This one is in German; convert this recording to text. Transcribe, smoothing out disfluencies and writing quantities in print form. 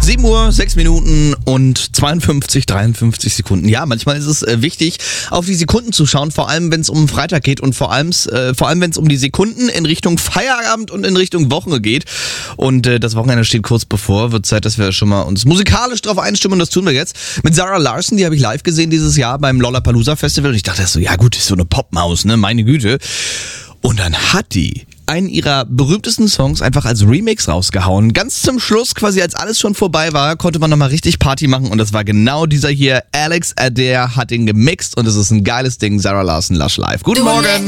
7 Uhr, 6 Minuten und 53 Sekunden. Ja, manchmal ist es wichtig, auf die Sekunden zu schauen, vor allem wenn es um Freitag geht und vor allem wenn es um die Sekunden in Richtung Feierabend und in Richtung Woche geht. Und das Wochenende steht kurz bevor. Wird Zeit, dass wir schon mal uns musikalisch drauf einstimmen, und das tun wir jetzt. Mit Zara Larsson, die habe ich live gesehen dieses Jahr beim Lollapalooza Festival. Und ich dachte so, ja gut, ist so eine Popmaus, ne, meine Güte. Und dann hat die einen ihrer berühmtesten Songs einfach als Remix rausgehauen. Ganz zum Schluss, quasi als alles schon vorbei war, konnte man nochmal richtig Party machen, und das war genau dieser hier. Alex Adair hat ihn gemixt und es ist ein geiles Ding. Zara Larsson, Lush Live. Guten Morgen!